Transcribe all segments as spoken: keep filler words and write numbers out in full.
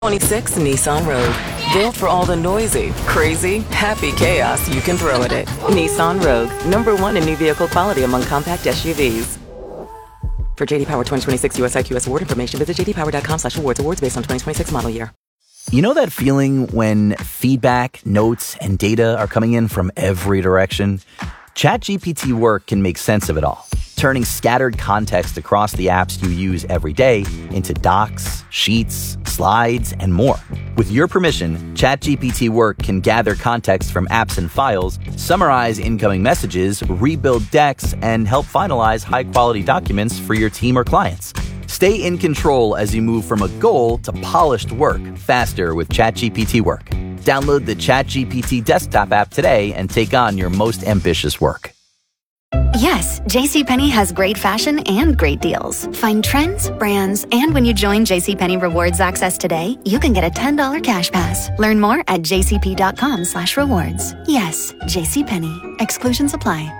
twenty-six Nissan Rogue. Built for all the noisy, crazy, happy chaos you can throw at it. Nissan Rogue, number one in new vehicle quality among compact S U Vs. For J D Power twenty twenty-six U S I Q S award information, visit j d power dot com slash awards. Awards based on twenty twenty-six model year. You know that feeling when feedback, notes, and data are coming in from every direction? ChatGPT Work can make sense of it all, turning scattered context across the apps you use every day into docs, sheets, slides, and more. With your permission, ChatGPT Work can gather context from apps and files, summarize incoming messages, rebuild decks, and help finalize high-quality documents for your team or clients. Stay in control as you move from a goal to polished work faster with ChatGPT Work. Download the ChatGPT desktop app today and take on your most ambitious work. Yes, JCPenney has great fashion and great deals. Find trends, brands, and when you join JCPenney Rewards Access today, you can get a ten dollars cash pass. Learn more at jcp.com slash rewards. Yes, JCPenney. Exclusions apply.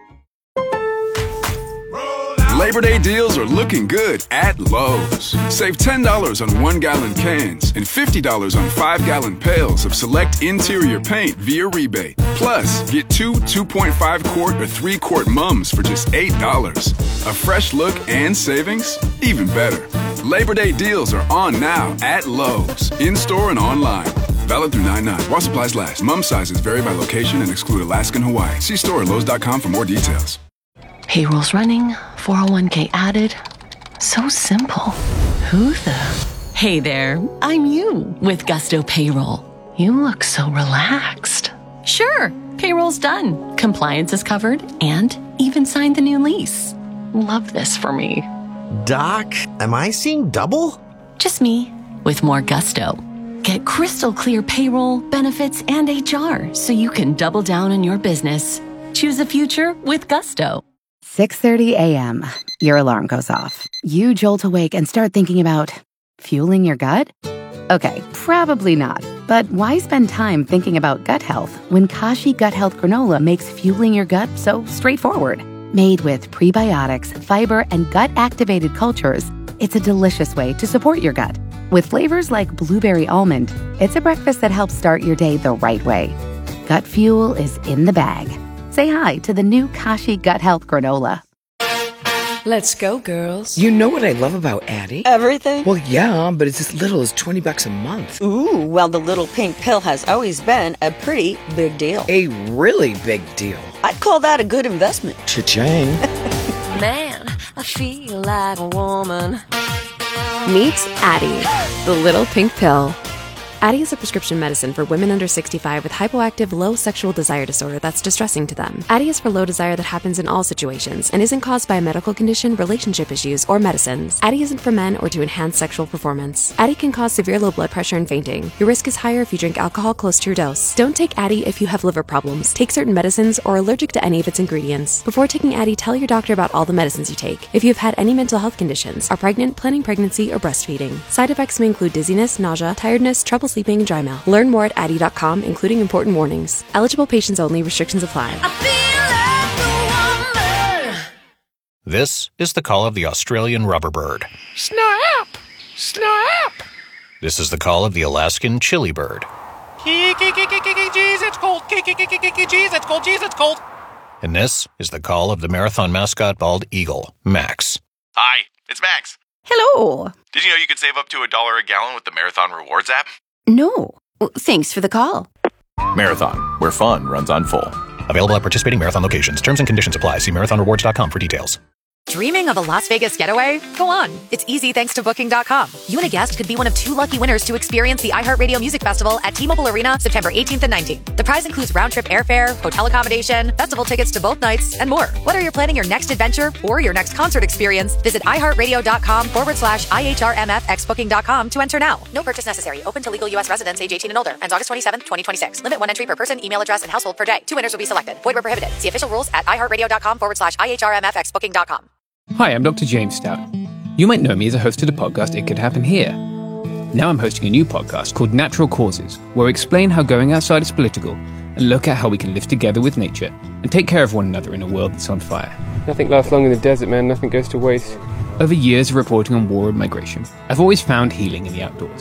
Labor Day deals are looking good at Lowe's. Save ten dollars on one-gallon cans and fifty dollars on five-gallon pails of select interior paint via rebate. Plus, get two two point five quart or three quart mums for just eight dollars. A fresh look and savings? Even better. Labor Day deals are on now at Lowe's, in-store and online. Valid through nine nine. While supplies last. Mum sizes vary by location and exclude Alaska and Hawaii. See store at lowes dot com for more details. Payroll's running, four oh one k added. So simple. Who the? Hey there, I'm you with Gusto Payroll. You look so relaxed. Sure, payroll's done. Compliance is covered and even signed the new lease. Love this for me. Doc, am I seeing double? Just me with more gusto. Get crystal clear payroll, benefits, and H R so you can double down on your business. Choose a future with Gusto. six thirty a.m. Your alarm goes off. You jolt awake and start thinking about fueling your gut? Okay, probably not. But why spend time thinking about gut health when Kashi Gut Health Granola makes fueling your gut so straightforward? Made with prebiotics, fiber, and gut-activated cultures, it's a delicious way to support your gut. With flavors like blueberry almond, it's a breakfast that helps start your day the right way. Gut fuel is in the bag. Say hi to the new Kashi Gut Health Granola. Let's go, girls. You know what I love about Addie? Everything? Well, yeah, but it's as little as twenty bucks a month. Ooh, well, the little pink pill has always been a pretty big deal. A really big deal. I'd call that a good investment. Cha-ching. Man, I feel like a woman. Meet Addie, the little pink pill. Addie is a prescription medicine for women under sixty-five with hypoactive low sexual desire disorder that's distressing to them. Addie is for low desire that happens in all situations and isn't caused by a medical condition, relationship issues, or medicines. Addie isn't for men or to enhance sexual performance. Addie can cause severe low blood pressure and fainting. Your risk is higher if you drink alcohol close to your dose. Don't take Addie if you have liver problems, take certain medicines, or are allergic to any of its ingredients. Before taking Addie, tell your doctor about all the medicines you take. If you've had any mental health conditions, are pregnant, planning pregnancy, or breastfeeding. Side effects may include dizziness, nausea, tiredness, trouble sleeping, and dry mouth. Learn more at addie dot com, including important warnings. Eligible patients only. Restrictions apply. This is the call of the Australian rubberbird. Snap! Snap! This is the call of the Alaskan chili bird. Jeez, it's cold. Jeez, it's cold. Jeez, it's cold. And this is the call of the marathon mascot bald eagle, Max. Hi, it's Max. Hello. Did you know you could save up to a dollar a gallon with the Marathon Rewards app? No. Well, thanks for the call. Marathon, where fun runs on full. Available at participating Marathon locations. Terms and conditions apply. See marathon rewards dot com for details. Dreaming of a Las Vegas getaway? Go on. It's easy thanks to Booking dot com. You and a guest could be one of two lucky winners to experience the iHeartRadio Music Festival at T-Mobile Arena September eighteenth and nineteenth. The prize includes round-trip airfare, hotel accommodation, festival tickets to both nights, and more. Whether you're planning your next adventure or your next concert experience, visit iHeartRadio.com forward slash IHRMFX Booking dot com to enter now. No purchase necessary. Open to legal U S residents age eighteen and older. Ends August twenty-seventh, twenty twenty-six. Limit one entry per person, email address, and household per day. Two winners will be selected. Void where prohibited. See official rules at iHeartRadio.com forward slash IHRMFX Booking dot com. Hi, I'm Doctor James Stout. You might know me as a host of the podcast It Could Happen Here. Now I'm hosting a new podcast called Natural Causes, where I explain how going outside is political and look at how we can live together with nature and take care of one another in a world that's on fire. Nothing lasts long in the desert, man. Nothing goes to waste. Over years of reporting on war and migration, I've always found healing in the outdoors.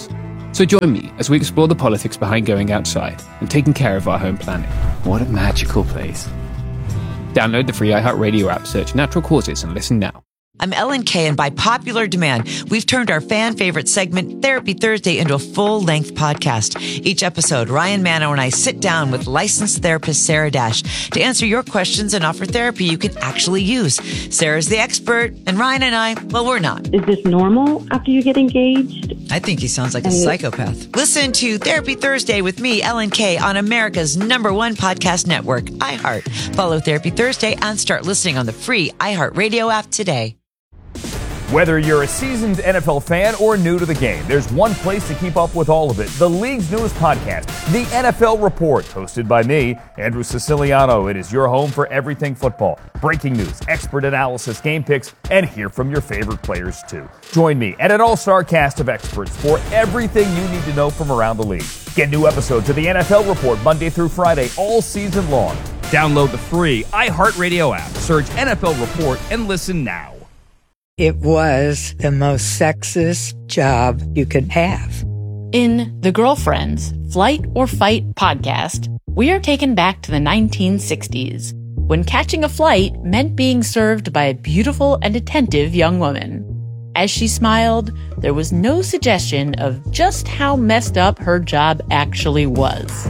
So join me as we explore the politics behind going outside and taking care of our home planet. What a magical place. Download the free iHeartRadio app, search Natural Causes, and listen now. I'm Ellen Kay, and by popular demand, we've turned our fan favorite segment, Therapy Thursday, into a full-length podcast. Each episode, Ryan Mano and I sit down with licensed therapist Sarah Dash to answer your questions and offer therapy you can actually use. Sarah's the expert, and Ryan and I, well, we're not. Is this normal after you get engaged? I think he sounds like a psychopath. Listen to Therapy Thursday with me, Ellen Kay, on America's number one podcast network, iHeart. Follow Therapy Thursday and start listening on the free iHeartRadio app today. Whether you're a seasoned N F L fan or new to the game, there's one place to keep up with all of it. The league's newest podcast, The N F L Report, hosted by me, Andrew Siciliano. It is your home for everything football. Breaking news, expert analysis, game picks, and hear from your favorite players, too. Join me and an all-star cast of experts for everything you need to know from around the league. Get new episodes of The N F L Report Monday through Friday, all season long. Download the free iHeartRadio app, search N F L Report, and listen now. It was the most sexist job you could have. In The Girlfriends, Flight or Fight podcast, we are taken back to the nineteen sixties, when catching a flight meant being served by a beautiful and attentive young woman. As she smiled, there was no suggestion of just how messed up her job actually was.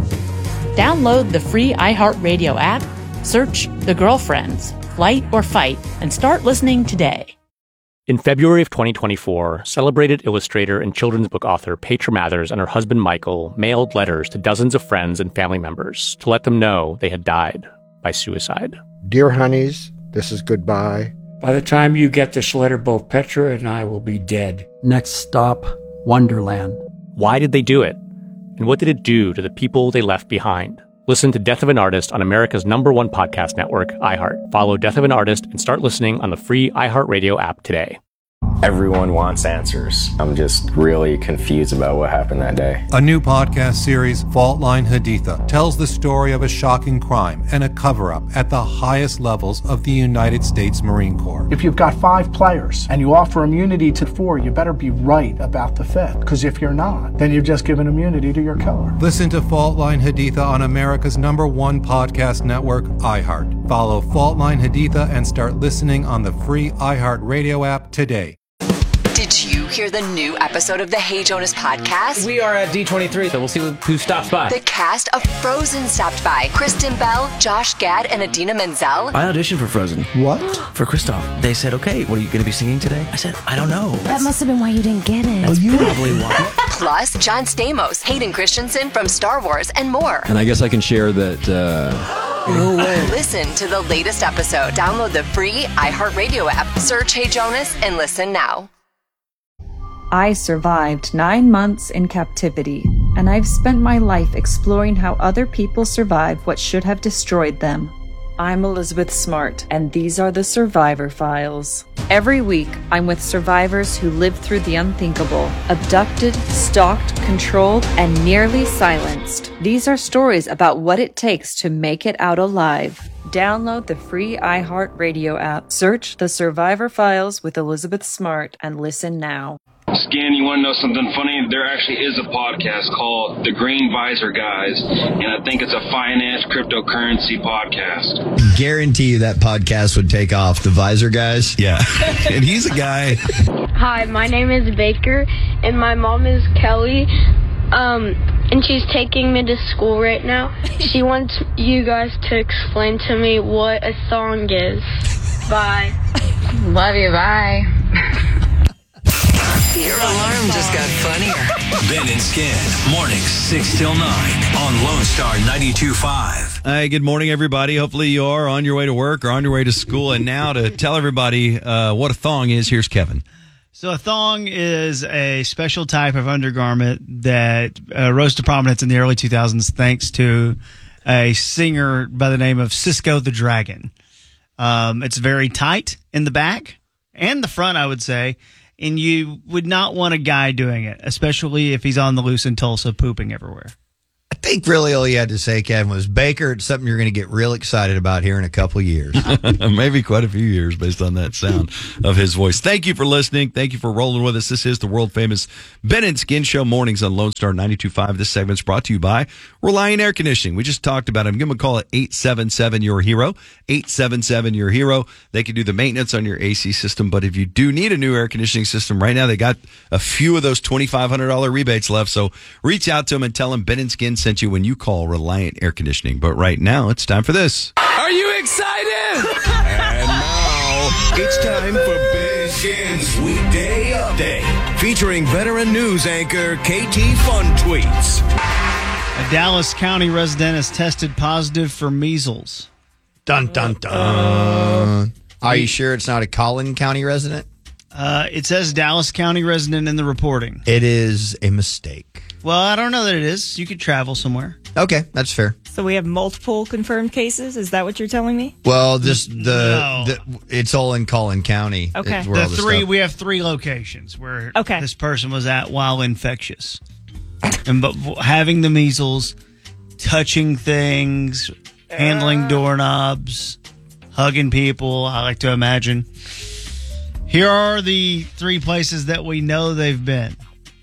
Download the free iHeartRadio app, search The Girlfriends, Flight or Fight, and start listening today. In February of twenty twenty-four, celebrated illustrator and children's book author Petra Mathers and her husband Michael mailed letters to dozens of friends and family members to let them know they had died by suicide. Dear honeys, this is goodbye. By the time you get this letter, both Petra and I will be dead. Next stop, Wonderland. Why did they do it? And what did it do to the people they left behind? Listen to Death of an Artist on America's number one podcast network, iHeart. Follow Death of an Artist and start listening on the free iHeartRadio app today. Everyone wants answers. I'm just really confused about what happened that day. A new podcast series, Fault Line Haditha, tells the story of a shocking crime and a cover-up at the highest levels of the United States Marine Corps. If you've got five players and you offer immunity to four, you better be right about the fifth. Because if you're not, then you've just given immunity to your killer. Listen to Fault Line Haditha on America's number one podcast network, iHeart. Follow Fault Line Haditha and start listening on the free iHeartRadio app today. Did you hear the new episode of the Hey Jonas podcast? We are at D twenty-three, so we'll see who stops by. The cast of Frozen stopped by. Kristen Bell, Josh Gad, and Idina Menzel. I auditioned for Frozen. What? For Kristoff. They said, okay, what are you going to be singing today? I said, I don't know. That must have been why you didn't get it. That's well, probably why. Plus, John Stamos, Hayden Christensen from Star Wars, and more. And I guess I can share that... Uh... No way. Listen to the latest episode. Download the free iHeartRadio app. Search Hey Jonas and listen now. I survived nine months in captivity, and I've spent my life exploring how other people survive what should have destroyed them. I'm Elizabeth Smart, and these are the Survivor Files. Every week, I'm with survivors who lived through the unthinkable, abducted, stalked, controlled, and nearly silenced. These are stories about what it takes to make it out alive. Download the free iHeartRadio app, search The Survivor Files with Elizabeth Smart, and listen now. Scan, you want to know something funny? There actually is a podcast called The Green Visor Guys, and I think it's a finance cryptocurrency podcast. Guarantee you that podcast would take off. The Visor Guys? Yeah. And he's a guy. Hi, my name is Baker, and my mom is Kelly, um, and she's taking me to school right now. She wants you guys to explain to me what a thong is. Bye. Love you, bye. Your alarm just got funnier. Ben and Skin, mornings six till nine on Lone Star ninety-two point five. Hey, good morning, everybody. Hopefully you are on your way to work or on your way to school. And now to tell everybody uh, what a thong is, here's Kevin. So a thong is a special type of undergarment that uh, rose to prominence in the early two thousands thanks to a singer by the name of Cisco the Dragon. Um, it's very tight in the back and the front, I would say. And you would not want a guy doing it, especially if he's on the loose in Tulsa pooping everywhere. think really all you had to say, Kevin, was Baker, it's something you're going to get real excited about here in a couple years. Maybe quite a few years based on that sound of his voice. Thank you for listening. Thank you for rolling with us. This is the world famous Ben and Skin Show mornings on Lone Star ninety-two point five. This segment's brought to you by Reliant Air Conditioning. We just talked about them. Give them a call at eight seven seven, your hero. eight seven seven, your hero. They can do the maintenance on your A C system, but if you do need a new air conditioning system right now, they got a few of those twenty-five hundred dollars rebates left. So reach out to them and tell them Ben and Skin sent you when you call Reliant Air Conditioning. But right now, it's time for this. Are you excited? And now, it's time for Ben Skin's Weekday Update, featuring veteran news anchor K T Fun Tweets. A Dallas County resident has tested positive for measles. Dun, dun, dun. Uh, Are you sure it's not a Collin County resident? Uh, it says Dallas County resident in the reporting. It is a mistake. Well, I don't know that it is. You could travel somewhere. Okay, that's fair. So we have multiple confirmed cases? Is that what you're telling me? Well, this the, No. the it's all in Collin County. Okay. It's where The all this three stuff- we have three locations where Okay. this person was at while infectious, and but having the measles, touching things, handling doorknobs, hugging people. I like to imagine. Here are the three places that we know they've been.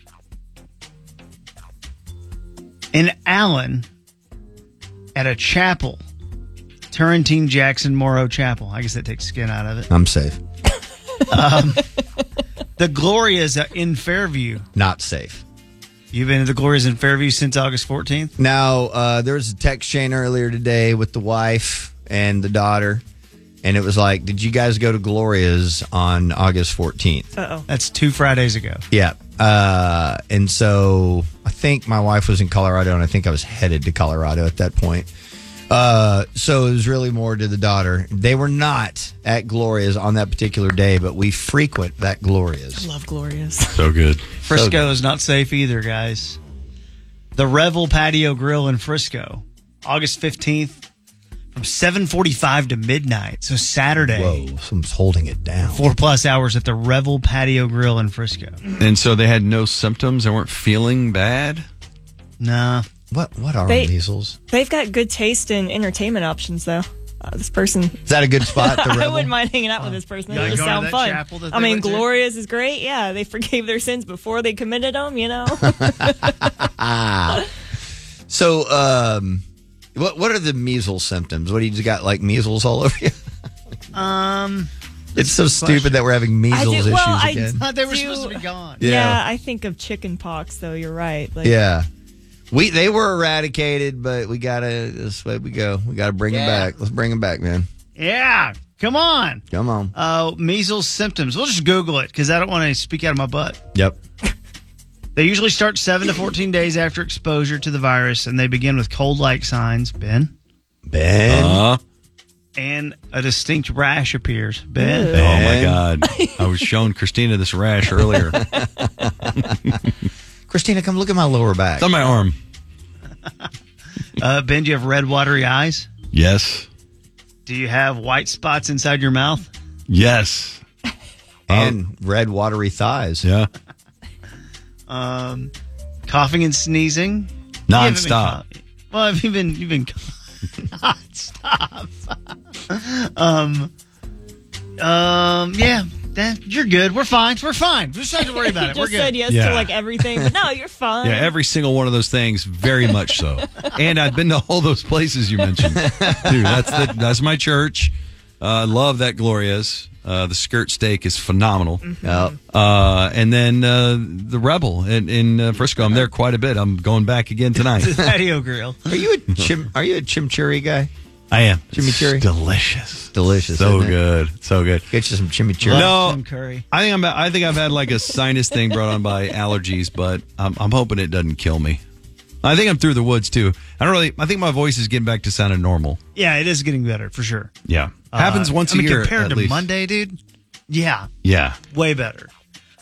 In Allen, at a chapel, Turrentine Jackson Morrow Chapel. I guess that takes skin out of it. I'm safe. Um, the Glorias in Fairview. Not safe. You've been to the Glorias in Fairview since August fourteenth? Now, uh, there was a text chain earlier today with the wife and the daughter, and it was like, did you guys go to Gloria's on August fourteenth? Uh-oh. That's two Fridays ago. Yeah. Uh, and so I think my wife was in Colorado, and I think I was headed to Colorado at that point. Uh, so it was really more to the daughter. They were not at Gloria's on that particular day, but we frequent that Gloria's. I love Gloria's. So good. Frisco So good. is not safe either, guys. The Revel Patio Grill in Frisco, August fifteenth, from seven forty-five to midnight. So Saturday. Whoa, someone's holding it down. Four plus hours at the Revel Patio Grill in Frisco. And so they had no symptoms. They weren't feeling bad. Nah. What What are They- measles? They've got good taste in entertainment options, though. Uh, this person. Is that a good spot? The I Revel? wouldn't mind hanging out with this person. You It gotta just go to sound that fun. chapel that I they mean, went to? Gloria's is great. Yeah, they forgave their sins before they committed them, you know? So, um, what what are the measles symptoms? What do you just got, like measles all over you? Um, It's so stupid that we're having measles I do- issues well, I again. thought they were do- supposed to be gone. Yeah. Yeah. I think of chicken pox, though. You're right. Like, Yeah. We they were eradicated, but we gotta this way we go. We gotta bring them Yeah. back. Let's bring them back, man. Yeah. Come on. Come on. Uh, measles symptoms. We'll just Google it because I don't want to speak out of my butt. Yep. They usually start seven to fourteen days after exposure to the virus, and they begin with cold-like signs. Ben? Ben. Uh, And a distinct rash appears. Ben? oh, my God. I was showing Christina this rash earlier. Christina, come look at my lower back. It's on my arm. Uh, Ben, do you have red, watery eyes? Yes. Do you have white spots inside your mouth? Yes. And red, watery thighs. Yeah. Um, coughing and sneezing? You haven't been Non-stop. cough- Well, have you been, you've been non-stop. um, um, yeah, that, you're good. We're fine. We're fine. We just don't have to worry about You it. We're just good. said yes Yeah. to like everything, but no, you're fine. Yeah, every single one of those things, very much so. And I've been to all those places you mentioned. Dude, that's the, that's my church. I uh, love that Gloria's. Uh, the skirt steak is phenomenal. Yep. Uh, and then uh, the Rebel in, in uh, Frisco. I'm there quite a bit. I'm going back again tonight. The patio grill. Are you a chim? Are you a chimichurri guy? I am. Chimichurri? It's delicious. Delicious. So isn't it? good. So good. Get you some chimichurri. No, Tim Curry. I think I'm. I think I've had like a sinus thing brought on by allergies, but I'm, I'm hoping it doesn't kill me. I think I'm through the woods too. I don't really. I think my voice is getting back to sounding normal. Yeah, it is getting better for sure. Yeah, happens Uh, once I mean, a year compared at to least. Monday, dude. Yeah, Yeah, way better.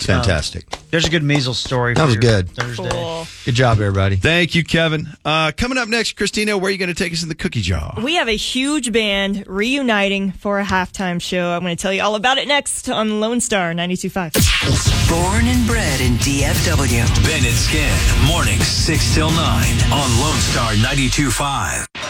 It's fantastic. Um, there's a good measles story. That for was your good. Thursday. Cool. Good job, everybody. Thank you, Kevin. Uh, coming up next, Christina, where are you going to take us in the cookie jar? We have a huge band reuniting for a halftime show. I'm going to tell you all about it next on Lone Star ninety-two point five. Born and bred in D F W. Ben and Skin, mornings six till nine on Lone Star ninety-two point five.